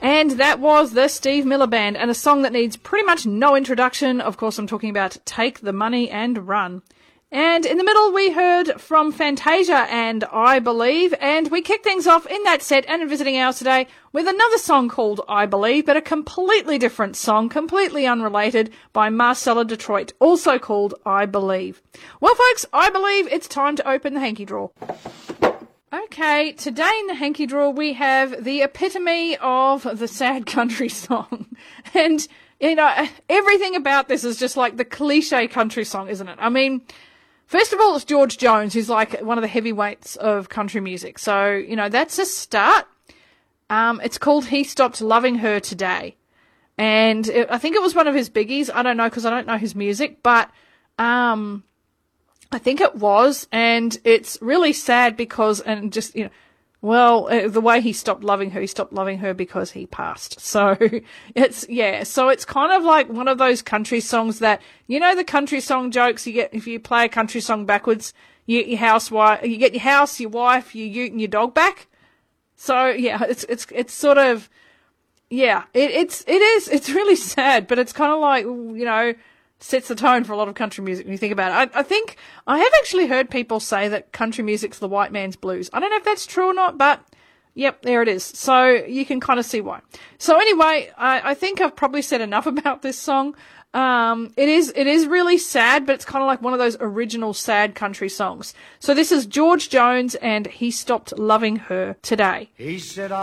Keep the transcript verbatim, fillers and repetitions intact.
And that was the Steve Miller Band, and a song that needs pretty much no introduction. Of course, I'm talking about Take the Money and Run. And in the middle, we heard from Fantasia and I Believe, and we kicked things off in that set and in Visiting Hours today with another song called I Believe, but a completely different song, completely unrelated, by Marcella Detroit, also called I Believe. Well, folks, I believe it's time to open the hanky drawer. Okay, today in the hanky drawer we have the epitome of the sad country song. And, you know, everything about this is just like the cliche country song, isn't it? I mean, first of all, it's George Jones, who's like one of the heavyweights of country music. So, you know, that's a start. Um, it's called He Stopped Loving Her Today. And it, I think it was one of his biggies. I don't know, because I don't know his music, but um, I think it was. And it's really sad because, and just, you know, well, uh, the way he stopped loving her, he stopped loving her because he passed. So it's, yeah, so it's kind of like one of those country songs that, you know, the country song jokes you get if you play a country song backwards, you get your housewife, you get your house, your wife, your ute and your dog back. So yeah, it's, it's, it's sort of, yeah, it, it's, it is, it's really sad, but it's kind of like, you know, sets the tone for a lot of country music when you think about it. I, I think I have actually heard people say that country music's the white man's blues. I don't know if that's true or not, but yep, there it is. So you can kind of see why. So anyway, I, I think I've probably said enough about this song. Um, it is, it is really sad, but it's kind of like one of those original sad country songs. So this is George Jones and He Stopped Loving Her Today. He said,